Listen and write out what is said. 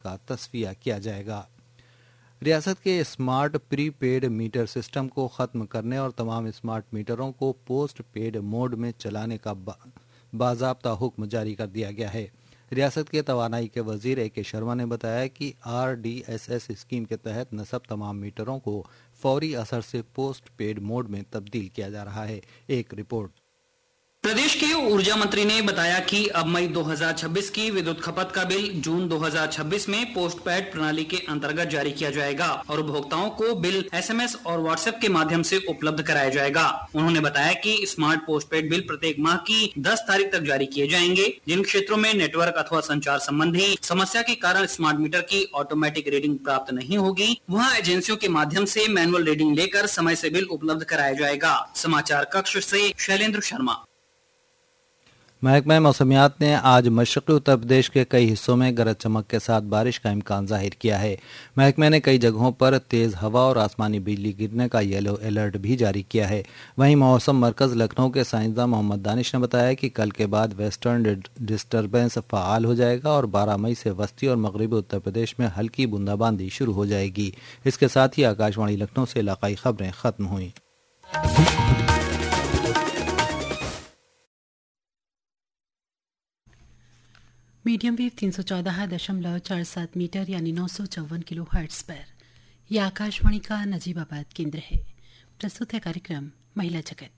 का तस्फिया किया जाएगा। रियासत के स्मार्ट प्रीपेड मीटर सिस्टम को ख़त्म करने और तमाम स्मार्ट मीटरों को पोस्ट पेड मोड में चलाने का बाज़ाब्ता हुक्म जारी कर दिया गया है। रियासत के तवानाई के वजीर ए के शर्मा ने बताया कि RDSS स्कीम के तहत नस्ब तमाम मीटरों को फौरी असर से पोस्ट पेड मोड में तब्दील किया जा रहा है। एक रिपोर्ट। प्रदेश के ऊर्जा मंत्री ने बताया कि अब मई 2026 की विद्युत खपत का बिल जून 2026 में पोस्टपेड प्रणाली के अंतर्गत जारी किया जाएगा और उपभोक्ताओं को बिल SMS और WhatsApp के माध्यम से उपलब्ध कराया जाएगा। उन्होंने बताया कि स्मार्ट पोस्टपेड बिल प्रत्येक माह की 10 तारीख तक जारी किए जाएंगे। जिन क्षेत्रों में नेटवर्क अथवा संचार संबंधी समस्या के कारण स्मार्ट मीटर की ऑटोमेटिक रीडिंग प्राप्त नहीं होगी, वहाँ एजेंसियों के माध्यम से मैनुअल रीडिंग लेकर समय से बिल उपलब्ध कराया जाएगा। समाचार कक्ष से शैलेंद्र शर्मा। महकमा मौसमियात ने आज मशरक़ी उत्तर प्रदेश के कई हिस्सों में गरज चमक के साथ बारिश का इम्कान जाहिर किया है। महकमे ने कई जगहों पर तेज़ हवा और आसमानी बिजली गिरने का येलो अलर्ट भी जारी किया है। वहीं मौसम मरकज़ लखनऊ के साइंसदान मोहम्मद दानिश ने बताया कि कल के बाद वेस्टर्न डिस्टर्बेंस फ़ाल हो जाएगा और 12 मई से वस्ती और मगरबी उत्तर प्रदेश में हल्की बूंदाबांदी शुरू हो जाएगी। इसके साथ ही आकाशवाणी लखनऊ से इलाकाई खबरें ख़त्म हुई। मीडियम वेव 314.47 मीटर यानी 954 किलो हर्ट्ज पर यह आकाशवाणी का नजीबाबाद केंद्र है। प्रस्तुत है कार्यक्रम महिला जगत।